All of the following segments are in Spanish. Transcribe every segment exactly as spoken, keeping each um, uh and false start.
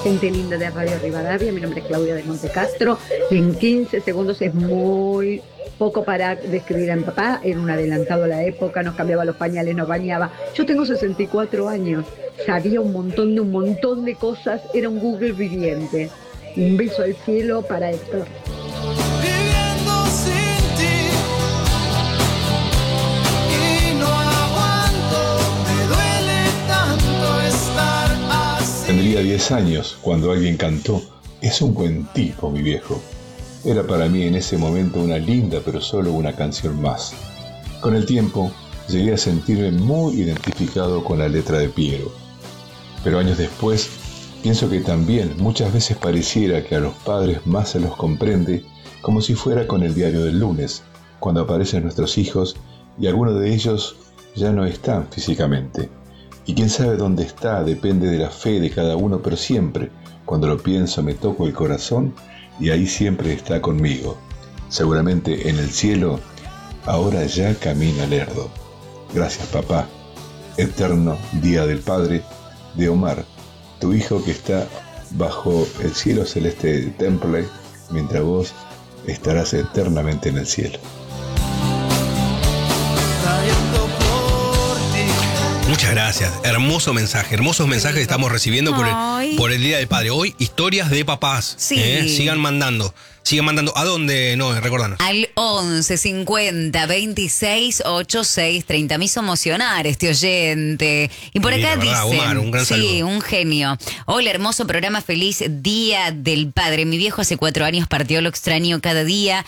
gente linda de Radio Rivadavia. Mi nombre es Claudia de Montecastro. En quince segundos es muy poco para describir a mi papá. Era un adelantado a la época, nos cambiaba los pañales, nos bañaba. Yo tengo sesenta y cuatro años, sabía un montón de un montón de cosas, era un Google viviente. Un beso al cielo para Héctor. Tendría diez años cuando alguien cantó: "Es un buen tipo, mi viejo". Era para mí en ese momento una linda, pero solo una canción más. Con el tiempo, llegué a sentirme muy identificado con la letra de Piero. Pero años después, pienso que también muchas veces pareciera que a los padres más se los comprende, como si fuera con el diario del lunes, cuando aparecen nuestros hijos y algunos de ellos ya no están físicamente. Y quién sabe dónde está depende de la fe de cada uno, pero siempre, cuando lo pienso, me toco el corazón y ahí siempre está conmigo. Seguramente en el cielo, ahora ya camina Lerdo. Gracias, papá. Eterno Día del Padre, de Omar, tu hijo que está bajo el cielo celeste de Temple, mientras vos estarás eternamente en el cielo. Muchas gracias. Hermoso mensaje. Hermosos mensajes que estamos recibiendo por el, por el Día del Padre. Hoy, historias de papás. Sí. ¿eh? Sigan mandando. Sigan mandando. ¿A dónde? No, recordanos. Al once cincuenta veintiséis ochenta y seis treinta. Me hizo emocionar este oyente. Y por Sí, acá la verdad, dicen. Omar, un gran sí, saludo. un genio. Hola, hermoso programa. Feliz Día del Padre. Mi viejo hace cuatro años partió, lo extraño cada día.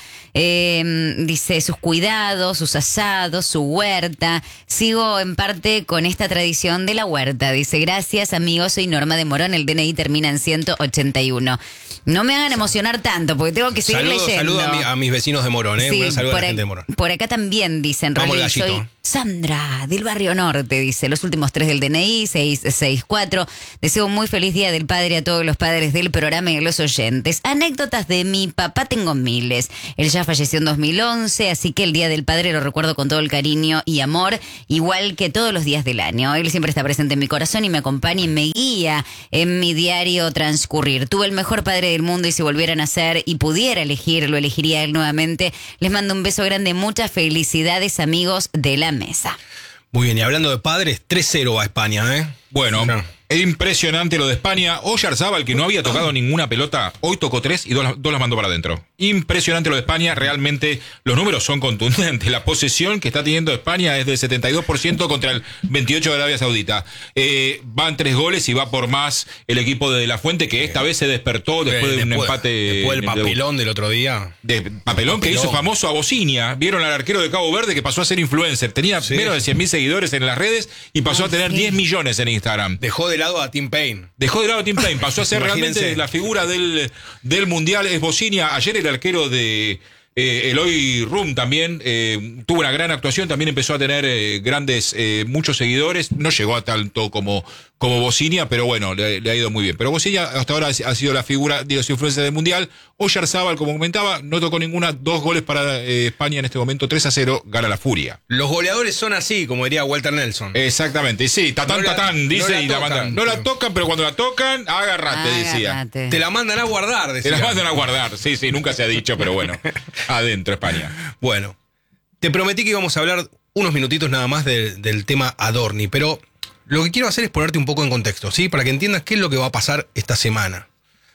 Eh, dice sus cuidados, sus asados, su huerta. Sigo en parte con esta tradición de la huerta. Dice, gracias, amigos. Soy Norma de Morón. El D N I termina en ciento ochenta y uno. No me hagan emocionar tanto, porque tengo que seguir Saludos, leyendo. saludos a, mi- a mis vecinos de Morón, ¿eh? Sí, Un saludo a por, la a- gente de Morón. por acá también dicen, Vamos, Rolly, el gallito. soy Sandra, del Barrio Norte, dice, los últimos tres del D N I, seis seis cuatro. Deseo un muy feliz Día del Padre a todos los padres del programa y a los oyentes. Anécdotas de mi papá tengo miles. Él ya falleció en dos mil once, así que el Día del Padre lo recuerdo con todo el cariño y amor, igual que todos los días del año. Él siempre está presente en mi corazón y me acompaña y me guía en mi diario transcurrir. Tuve el mejor padre del mundo y si volviera a nacer y pudiera elegir, lo elegiría él nuevamente. Les mando un beso grande, muchas felicidades, amigos de la mesa. Muy bien, y hablando de padres, tres cero a España, ¿eh? Bueno, No. es impresionante lo de España. Oyarzábal, que no había tocado ninguna pelota, hoy tocó tres y dos, las- dos las mandó para adentro. Impresionante lo de España, realmente los números son contundentes. La posesión que está teniendo España es del setenta y dos por ciento contra el veintiocho por ciento de Arabia Saudita. Eh, van tres goles y va por más el equipo de De La Fuente, que esta vez se despertó después de un Después- empate. Después del en el debut. papelón del otro día. De papelón que Papelón. hizo famoso a Bocinia. Vieron al arquero de Cabo Verde que pasó a ser influencer. Tenía Sí. menos de cien mil seguidores en las redes y pasó Ah, a tener sí. diez millones en Instagram. Dejó de lado a Tim Payne. Dejó de lado a Tim Payne, pasó a ser Imagínense. realmente la figura del, del Mundial. Es Bocinia. Ayer el arquero de eh, Eloy Rum también eh, tuvo una gran actuación, también empezó a tener eh, grandes, eh, muchos seguidores. No llegó a tanto como, como Bocinia, pero bueno, le, le ha ido muy bien. Pero Bocinia hasta ahora ha sido la figura de los influencers del Mundial. Oyarzábal, como comentaba, no tocó ninguna, dos goles para eh, España en este momento, tres a cero, gana la Furia. Los goleadores son así, como diría Walter Nelson. Exactamente, sí, tatán, No la- tatán, dice no la y la tocan, mandan. No la pero- tocan, pero cuando la tocan, agarrate, decía. Agárrate. Te la mandan a guardar, Te decía. la mandan a guardar, sí, sí, nunca se ha dicho, pero bueno, adentro España. Bueno, te prometí que íbamos a hablar unos minutitos nada más de- del tema Adorni, pero lo que quiero hacer es ponerte un poco en contexto, ¿sí? Para que entiendas qué es lo que va a pasar esta semana.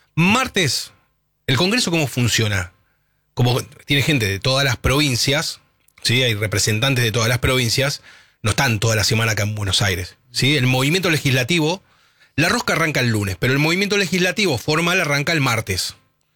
Martes, ¿el Congreso cómo funciona? Como tiene gente de todas las provincias, ¿sí? Hay representantes de todas las provincias, no están toda la semana acá en Buenos Aires, ¿sí? El movimiento legislativo, la rosca arranca el lunes, pero el movimiento legislativo formal arranca el martes.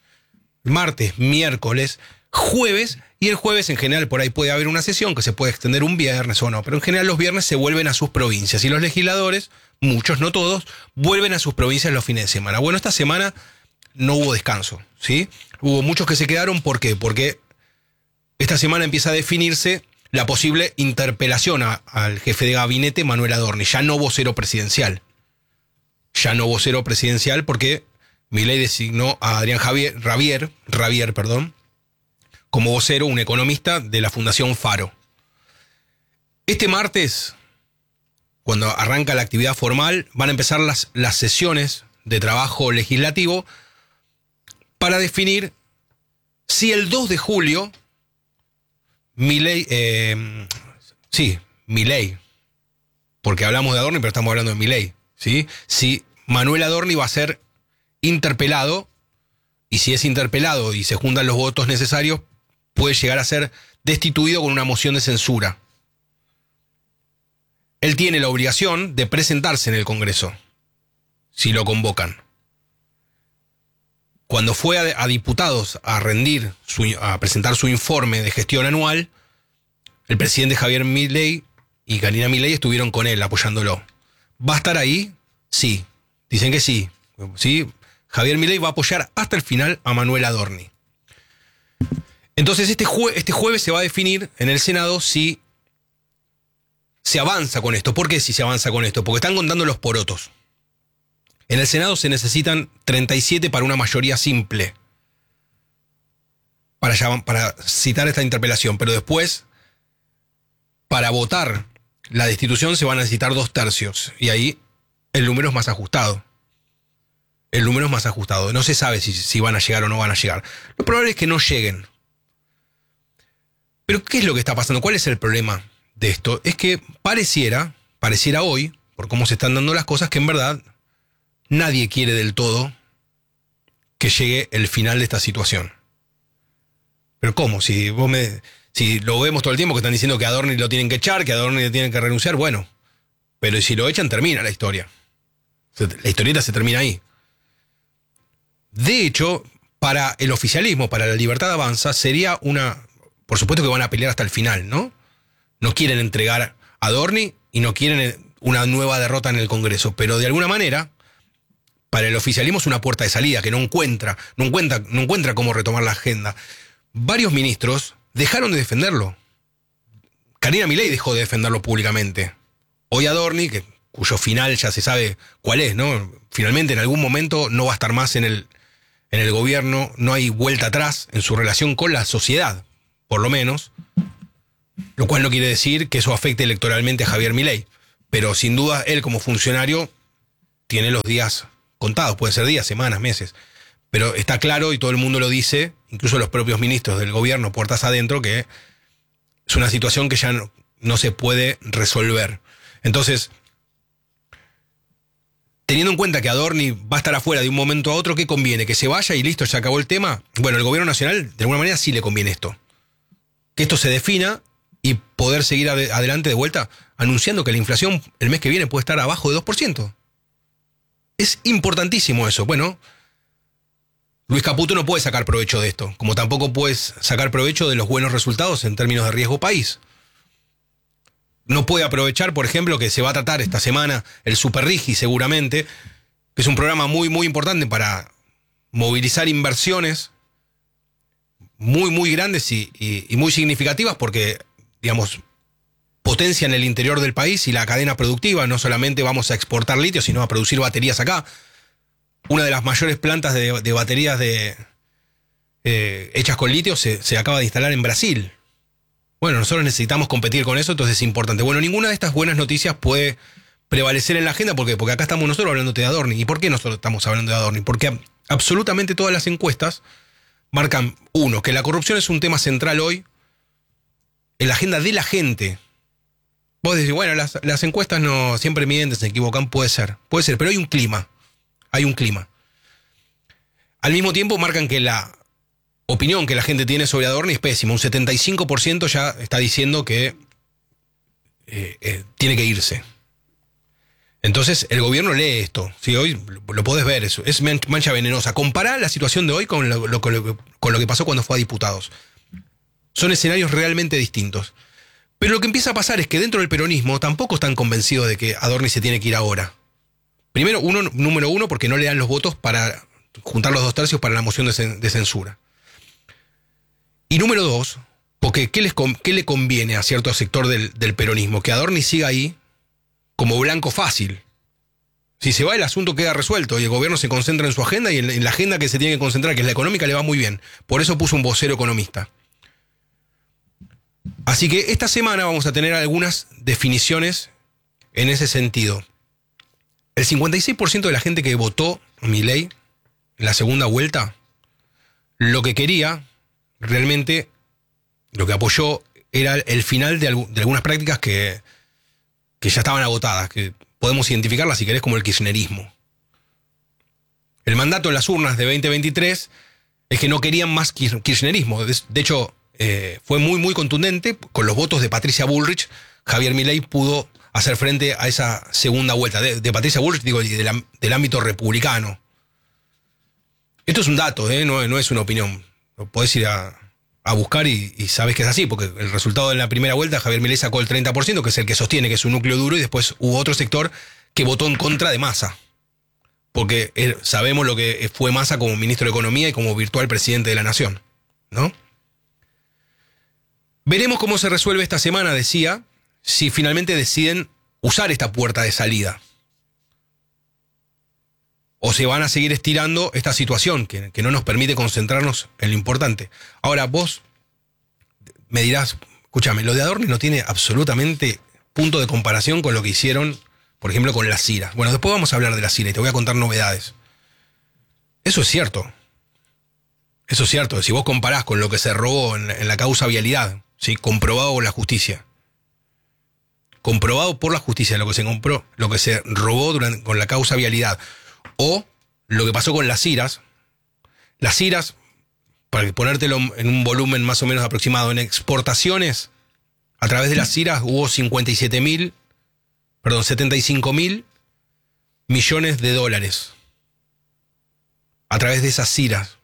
Martes, miércoles, jueves, y el jueves en general por ahí puede haber una sesión que se puede extender un viernes o no, pero en general los viernes se vuelven a sus provincias y los legisladores, muchos, no todos, vuelven a sus provincias los fines de semana. Bueno, esta semana no hubo descanso, ¿sí? Hubo muchos que se quedaron, ¿por qué? Porque esta semana empieza a definirse la posible interpelación a- al jefe de gabinete, Manuel Adorni, ya no vocero presidencial. Ya no vocero presidencial porque Milei designó a Adrián Javier, Ravier, Ravier, perdón, como vocero, un economista de la Fundación Faro. Este martes, cuando arranca la actividad formal, van a empezar las, las sesiones de trabajo legislativo para definir si el dos de julio Milei, eh, sí, Milei, porque hablamos de Adorni, pero estamos hablando de Milei, ¿sí? Si Manuel Adorni va a ser interpelado, y si es interpelado y se juntan los votos necesarios, puede llegar a ser destituido con una moción de censura. Él tiene la obligación de presentarse en el Congreso, si lo convocan. Cuando fue a, a diputados a rendir, su, a presentar su informe de gestión anual, el presidente Javier Milei y Karina Milei estuvieron con él apoyándolo. ¿Va a estar ahí? Sí. Dicen que sí. ¿Sí? Javier Milei va a apoyar hasta el final a Manuel Adorni. Entonces este, jue- este jueves se va a definir en el Senado si se avanza con esto. ¿Por qué si se avanza con esto? Porque están contando los porotos. En el Senado se necesitan treinta y siete para una mayoría simple para, llam- para citar esta interpelación, pero después, para votar la destitución se van a necesitar dos tercios, y ahí el número es más ajustado. El número es más ajustado. No se sabe si, si van a llegar o no van a llegar. Lo probable es que no lleguen. Pero ¿qué es lo que está pasando? ¿Cuál es el problema de esto? Es que pareciera, pareciera hoy, por cómo se están dando las cosas, que en verdad nadie quiere del todo que llegue el final de esta situación. Pero ¿cómo? Si vos me, si lo vemos todo el tiempo que están diciendo que a Adorni lo tienen que echar, que a Adorni le tienen que renunciar, bueno, pero si lo echan termina la historia. La historieta se termina ahí. De hecho, para el oficialismo, para la Libertad Avanza, sería una... Por supuesto que van a pelear hasta el final, ¿no? No quieren entregar a Adorni y no quieren una nueva derrota en el Congreso, pero de alguna manera, para el oficialismo es una puerta de salida que no encuentra, no encuentra, no encuentra cómo retomar la agenda. Varios ministros dejaron de defenderlo. Karina Milei dejó de defenderlo públicamente. Hoy Adorni, que, cuyo final ya se sabe cuál es, ¿no? Finalmente en algún momento no va a estar más en el, en el gobierno, no hay vuelta atrás en su relación con la sociedad, por lo menos, lo cual no quiere decir que eso afecte electoralmente a Javier Milei, pero sin duda él como funcionario tiene los días contados, puede ser días, semanas, meses, pero está claro y todo el mundo lo dice, incluso los propios ministros del gobierno, puertas adentro, que es una situación que ya no, no se puede resolver. Entonces, teniendo en cuenta que Adorni va a estar afuera de un momento a otro, ¿qué conviene? ¿Que se vaya y listo, se acabó el tema? Bueno, el gobierno nacional de alguna manera sí le conviene esto. Que esto se defina y poder seguir ad- adelante de vuelta anunciando que la inflación el mes que viene puede estar abajo de dos por ciento. Es importantísimo eso. Bueno, Luis Caputo no puede sacar provecho de esto, como tampoco puedes sacar provecho de los buenos resultados en términos de riesgo país. No puede aprovechar, por ejemplo, que se va a tratar esta semana el Superrigi seguramente, que es un programa muy, muy importante para movilizar inversiones muy, muy grandes y, y, y muy significativas porque, digamos, potencian el interior del país y la cadena productiva. No solamente vamos a exportar litio, sino a producir baterías acá. Una de las mayores plantas de, de baterías de, eh, hechas con litio se, se acaba de instalar en Brasil. Bueno, nosotros necesitamos competir con eso, entonces es importante. Bueno, ninguna de estas buenas noticias puede prevalecer en la agenda. ¿Por qué? Porque acá estamos nosotros hablando de Adorni. ¿Y por qué nosotros estamos hablando de Adorni? Porque absolutamente todas las encuestas marcan, uno, que la corrupción es un tema central hoy en la agenda de la gente. Vos decís, bueno, las, las encuestas no siempre mienten, se equivocan, puede ser, puede ser, pero hay un clima, hay un clima. Al mismo tiempo marcan que la opinión que la gente tiene sobre Adorni es pésima. Un setenta y cinco por ciento ya está diciendo que eh, eh, tiene que irse. Entonces el gobierno lee esto. ¿Sí? Hoy lo, lo podés ver, eso es mancha venenosa. Compará la situación de hoy con lo, lo, con, lo, con lo que pasó cuando fue a diputados. Son escenarios realmente distintos. Pero lo que empieza a pasar es que dentro del peronismo tampoco están convencidos de que Adorni se tiene que ir ahora. Primero, uno, número uno, porque no le dan los votos para juntar los dos tercios para la moción de, cen, de censura. Y número dos, porque ¿qué, les, qué le conviene a cierto sector del, del peronismo? Que Adorni siga ahí como blanco fácil. Si se va, el asunto queda resuelto y el gobierno se concentra en su agenda, y en, en la agenda que se tiene que concentrar, que es la económica, le va muy bien. Por eso puso un vocero economista. Así que esta semana vamos a tener algunas definiciones en ese sentido. El cincuenta y seis por ciento de la gente que votó Milei, en la segunda vuelta, lo que quería, realmente, lo que apoyó era el final de, de algunas prácticas que, que ya estaban agotadas, que podemos identificarlas, si querés, como el kirchnerismo. El mandato en las urnas de veinte veintitrés es que no querían más kirchnerismo. De, de hecho, eh, fue muy, muy contundente. Con los votos de Patricia Bullrich, Javier Milei pudo hacer frente a esa segunda vuelta. De, de Patricia Bullrich, digo, del, del ámbito republicano. Esto es un dato, ¿eh? no, no es una opinión. Lo podés ir a... a buscar y, y sabes que es así, porque el resultado de la primera vuelta, Javier Milei sacó el treinta por ciento, que es el que sostiene que es un núcleo duro, y después hubo otro sector que votó en contra de Massa, porque él, sabemos lo que fue Massa como ministro de Economía y como virtual presidente de la Nación, ¿no? Veremos cómo se resuelve esta semana, decía, si finalmente deciden usar esta puerta de salida. O se van a seguir estirando esta situación que, que no nos permite concentrarnos en lo importante. Ahora, vos me dirás, escúchame, lo de Adorni no tiene absolutamente punto de comparación con lo que hicieron, por ejemplo, con las Ciras. Bueno, después vamos a hablar de las Ciras y te voy a contar novedades. Eso es cierto. Eso es cierto. Si vos comparás con lo que se robó en, en la causa vialidad, ¿sí? Comprobado por la justicia. Comprobado por la justicia lo que se compró, lo que se robó durante, con la causa vialidad. O lo que pasó con las Ciras. Las Ciras, para ponértelo en un volumen más o menos aproximado, en exportaciones, a través de las Ciras hubo cincuenta y siete mil, perdón, setenta y cinco mil millones de dólares. A través de esas Ciras.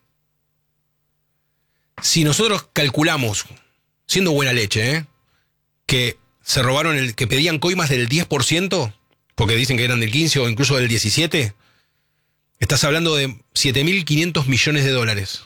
Si nosotros calculamos, siendo buena leche, ¿eh? que se robaron, el, que pedían coimas del diez por ciento, porque dicen que eran del quince o incluso del diecisiete, estás hablando de siete mil quinientos millones de dólares.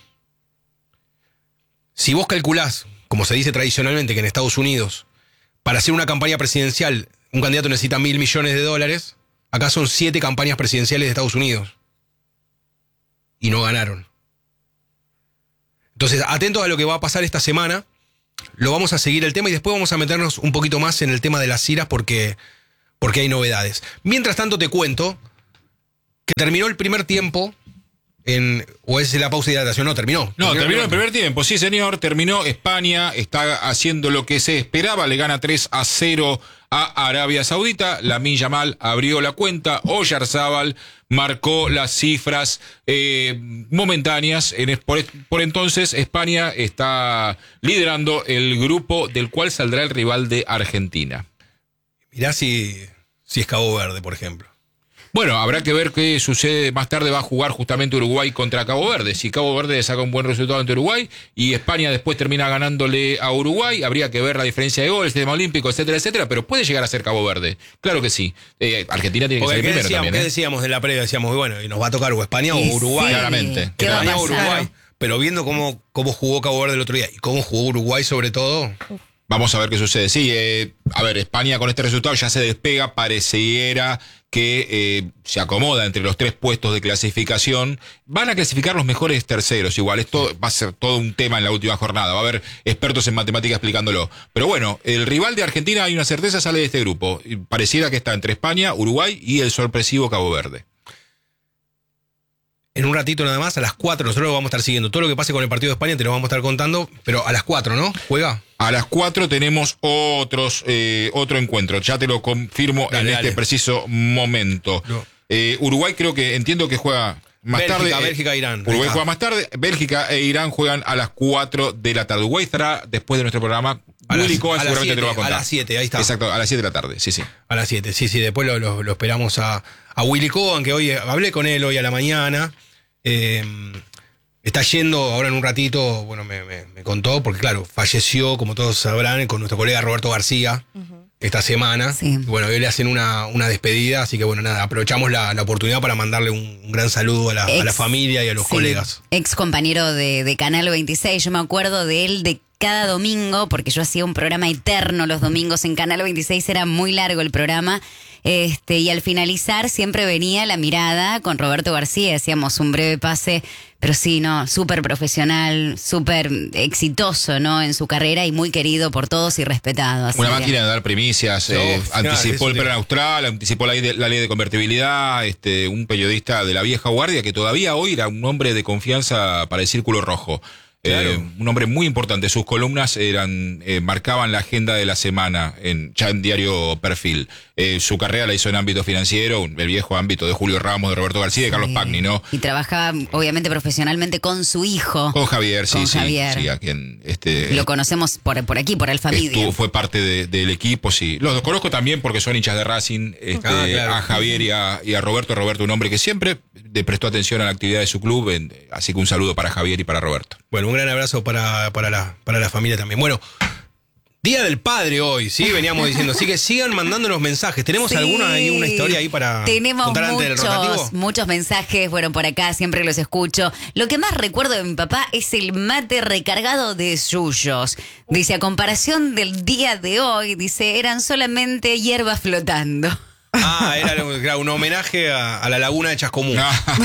Si vos calculás, como se dice tradicionalmente, que en Estados Unidos, para hacer una campaña presidencial, un candidato necesita mil millones de dólares, acá son siete campañas presidenciales de Estados Unidos. Y no ganaron. Entonces, atentos a lo que va a pasar esta semana. Lo vamos a seguir el tema y después vamos a meternos un poquito más en el tema de las Ciras porque, porque hay novedades. Mientras tanto, te cuento que terminó el primer tiempo en, o es la pausa de hidratación, no, terminó. No, terminó el primer tiempo, sí señor, terminó. España está haciendo lo que se esperaba, le gana tres a cero a Arabia Saudita. Lamine Yamal abrió la cuenta, Oyarzábal marcó las cifras eh, momentáneas. En, por, por entonces España está liderando el grupo del cual saldrá el rival de Argentina. Mirá si, si es Cabo Verde, por ejemplo. Bueno, habrá que ver qué sucede. Más tarde va a jugar justamente Uruguay contra Cabo Verde. Si Cabo Verde saca un buen resultado ante Uruguay y España después termina ganándole a Uruguay, habría que ver la diferencia de goles, el tema olímpico, etcétera, etcétera, pero puede llegar a ser Cabo Verde. Claro que sí. Eh, Argentina tiene que Porque ser primero decíamos, también. ¿eh? ¿Qué decíamos en la previa? Decíamos, bueno, y nos va a tocar o España o Y Uruguay. sí. Claramente. ¿Qué va a España o pasar? Uruguay. Pero viendo cómo, cómo jugó Cabo Verde el otro día y cómo jugó Uruguay sobre todo... Vamos a ver qué sucede. Sí, eh, a ver, España con este resultado ya se despega, pareciera que eh, se acomoda entre los tres puestos de clasificación. Van a clasificar los mejores terceros, igual. Esto va a ser todo un tema en la última jornada. Va a haber expertos en matemáticas explicándolo. Pero bueno, el rival de Argentina, hay una certeza, sale de este grupo. Pareciera que está entre España, Uruguay y el sorpresivo Cabo Verde. En un ratito nada más, a las cuatro, nosotros vamos a estar siguiendo. Todo lo que pase con el partido de España te lo vamos a estar contando, pero a las cuatro, ¿no? ¿Juega? A las cuatro tenemos otros eh, otro encuentro. Ya te lo confirmo Dale, en dale. este preciso momento. No. Eh, Uruguay creo que entiendo que juega más Bélgica, tarde. eh, Bélgica, Irán. Ahí Uruguay está. juega más tarde. Bélgica e Irán juegan a las cuatro de la tarde. Uruguay estará después de nuestro programa. A las- Willy Cohen a las seguramente te lo va a siete, contar. a las siete, ahí está. Exacto, a las siete de la tarde. Sí, sí. A las siete, sí, sí. Después lo, lo- lo esperamos a, a Willy Cohen, que hoy hablé con él hoy a la mañana. Eh, está yendo ahora en un ratito, bueno, me, me- me contó, porque claro, falleció, como todos sabrán, con nuestro colega Roberto García esta semana. Sí. Y bueno, hoy le hacen una, una despedida, así que bueno, nada, aprovechamos la, la oportunidad para mandarle un, un gran saludo a la, a la Ex- familia y a los sí, colegas. Ex compañero de, de Canal veintiséis, yo me acuerdo de él de cada domingo, porque yo hacía un programa eterno los domingos en Canal veintiséis, era muy largo el programa. Este, y al finalizar siempre venía la mirada con Roberto García, hacíamos un breve pase, pero sí, no, súper profesional, súper exitoso, ¿no? En su carrera y muy querido por todos y respetado. Así Una que... máquina de dar primicias, eh, No, anticipó no, el plan austral, anticipó la ley, de, la ley de convertibilidad, este, un periodista de la vieja guardia que todavía hoy era un hombre de confianza para el Círculo Rojo. Claro. Eh, un hombre muy importante. Sus columnas eran eh, marcaban la agenda de la semana en ya en Diario Perfil. Eh, su carrera la hizo en ámbito financiero, el viejo ámbito de Julio Ramos, de Roberto García y de Carlos Sí. Pagni, ¿no? Y trabajaba obviamente profesionalmente con su hijo. Con Javier, sí, Con sí, Javier. sí, a quien este Lo conocemos por, por aquí, por Alfamidia. estuvo, fue parte de- del equipo, sí. Los conozco también porque son hinchas de Racing, este, Ah, claro. a Javier y a, y a Roberto. Roberto, un hombre que siempre le prestó atención a la actividad de su club, en- así que un saludo para Javier y para Roberto. Bueno, un gran abrazo para, para, la, para la familia también. Bueno, Día del Padre hoy, ¿sí? Veníamos diciendo. Así que sigan mandándonos mensajes. ¿Tenemos Sí. alguna ahí, una historia ahí para Tenemos contar antes del rotativo? muchos, muchos mensajes, bueno, por acá siempre los escucho. Lo que más recuerdo de mi papá es el mate recargado de yuyos. Dice, a comparación del día de hoy, dice, eran solamente hierbas flotando. Ah, era claro, un homenaje a, a la laguna de Chascomús.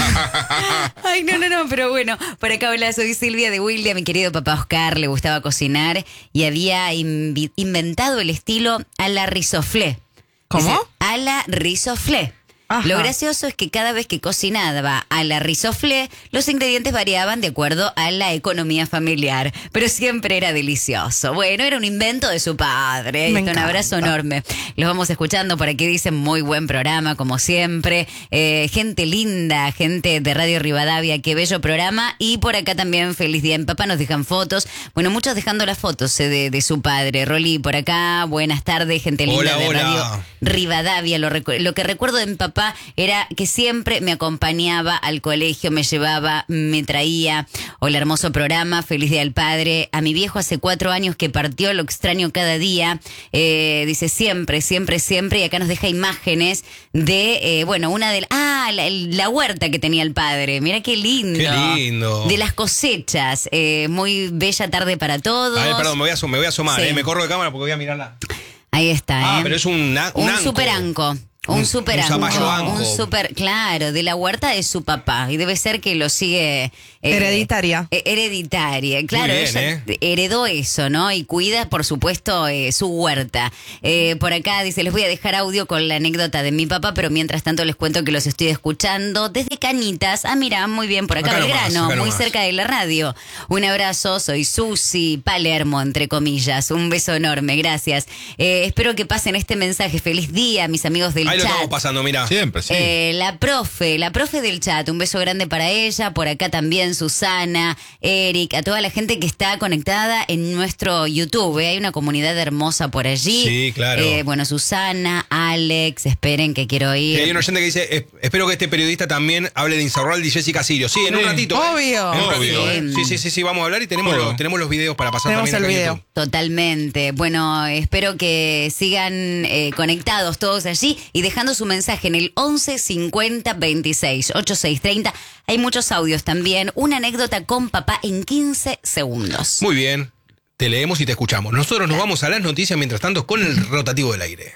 Ay, no, no, no, pero bueno, por acá hola, soy Silvia de Wilde, a mi querido papá Oscar le gustaba cocinar y había invi- inventado el estilo a la risoflé. ¿Cómo? Dice, a la risoflé. Ajá. Lo gracioso es que cada vez que cocinaba a la risoflé, los ingredientes variaban de acuerdo a la economía familiar, pero siempre era delicioso. Bueno, era un invento de su padre. Ahí Me está, un encanta. abrazo enorme. Los vamos escuchando por aquí, dicen muy buen programa, como siempre. Eh, gente linda, gente de Radio Rivadavia, qué bello programa. Y por acá también, feliz día en papá, nos dejan fotos. Bueno, muchos dejando las fotos eh, de, de su padre. Rolly por acá, buenas tardes, gente linda Hola, de hola. Radio Rivadavia. Lo, recu- lo que recuerdo de mi papá era que siempre me acompañaba al colegio, me llevaba, me traía. Hola, hermoso programa, feliz día al padre. A mi viejo hace cuatro años que partió, lo extraño cada día. Eh, dice siempre, siempre, siempre. Y acá nos deja imágenes de, eh, bueno, una de... Ah, la, la huerta que tenía el padre. Mira qué lindo. Qué lindo. De las cosechas. Eh, muy bella tarde para todos. A ver, perdón, me voy a, asom- me voy a asomar, Sí. eh, me corro de cámara porque voy a mirarla. Ahí está, Ah, ¿eh? pero es un, na- un Un anco. super anco. Un Un- super un anco. zapallo anco. Un super, claro, de la huerta de su papá. Y debe ser que lo sigue. eh, Hereditaria. eh, hereditaria. Claro, bien, ella ¿eh? heredó eso, ¿no? Y cuida, por supuesto, eh, su huerta. Eh, por acá dice, les voy a dejar audio con la anécdota de mi papá, pero mientras tanto les cuento que los estoy escuchando desde Cañitas. Ah, mira, muy bien, por acá, Acá nomás, Belgrano, acá muy nomás. cerca de la radio. Un abrazo, soy Susi Palermo, entre comillas. Un beso enorme, gracias. Eh, espero que pasen este mensaje. Feliz día, mis amigos del Ahí lo chat. estamos pasando, mira. Siempre, sí. Eh, la profe, la profe del chat, un beso grande para ella, por acá también Susana, Eric, a toda la gente que está conectada en nuestro YouTube. ¿eh? Hay una comunidad hermosa por allí. Sí, claro. Eh, bueno, Susana, Alex, esperen que quiero ir. Que hay un oyente que dice, "Es- espero que este periodista también hable de Insaurralde y Jessica Sirio". Sí, en un Sí. ratito. ¿eh? Obvio. En un Obvio. ratito, ¿eh? Sí, sí, sí, sí, vamos a hablar y tenemos, Obvio. los, tenemos los videos para pasar Tenemos también el acá en video. YouTube. Totalmente. Bueno, espero que sigan eh, conectados todos allí y dejando su mensaje en el once cincuenta veintiséis ochenta y seis treinta. Hay muchos audios también. Una anécdota con papá en quince segundos. Muy bien, te leemos y te escuchamos. Nosotros nos vamos a las noticias mientras tanto con el rotativo del aire.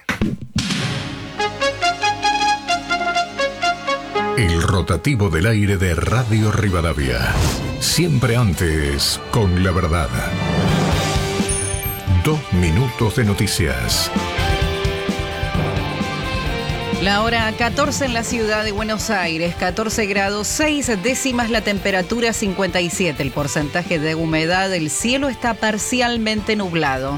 El rotativo del aire de Radio Rivadavia. Siempre antes con la verdad. Dos minutos de noticias. La hora catorce en la ciudad de Buenos Aires, catorce grados, seis décimas la temperatura, cincuenta y siete el porcentaje de humedad, el cielo está parcialmente nublado.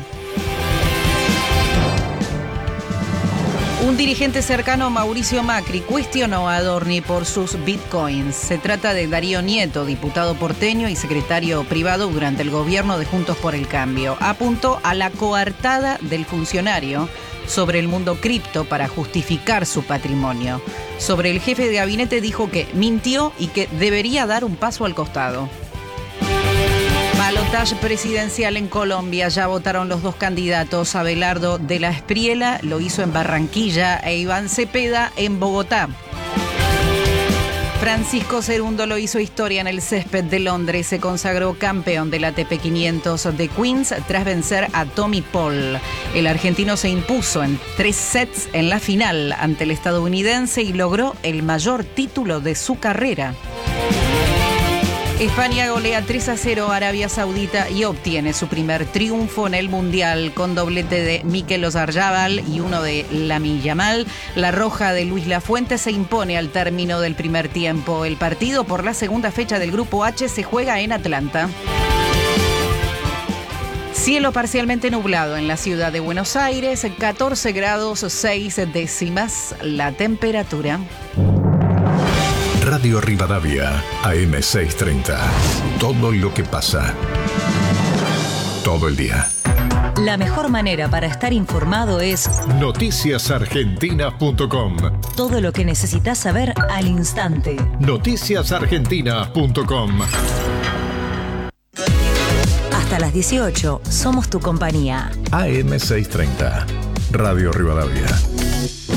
Un dirigente cercano a Mauricio Macri cuestionó a Adorni por sus bitcoins. Se trata de Darío Nieto, diputado porteño y secretario privado durante el gobierno de Juntos por el Cambio. Apuntó a la coartada del funcionario sobre el mundo cripto para justificar su patrimonio. Sobre el jefe de gabinete dijo que mintió y que debería dar un paso al costado. Balotaje presidencial en Colombia. Ya votaron los dos candidatos. Abelardo de la Espriela lo hizo en Barranquilla e Iván Cepeda en Bogotá. Francisco Cerundo lo hizo historia en el césped de Londres. Se consagró campeón del A T P quinientos de Queens tras vencer a Tommy Paul. El argentino se impuso en tres sets en la final ante el estadounidense y logró el mayor título de su carrera. España golea tres a cero a Arabia Saudita y obtiene su primer triunfo en el Mundial con doblete de Mikel Oyarzabal y uno de Lamine Yamal. La roja de Luis Lafuente se impone al término del primer tiempo. El partido por la segunda fecha del Grupo H se juega en Atlanta. Cielo parcialmente nublado en la ciudad de Buenos Aires, catorce grados seis décimas la temperatura. Radio Rivadavia, A M seiscientos treinta. Todo lo que pasa. Todo el día. La mejor manera para estar informado es noticias argentinas punto com. Todo lo que necesitas saber al instante. noticias argentinas punto com. Hasta las dieciocho, somos tu compañía. A M seiscientos treinta. Radio Rivadavia.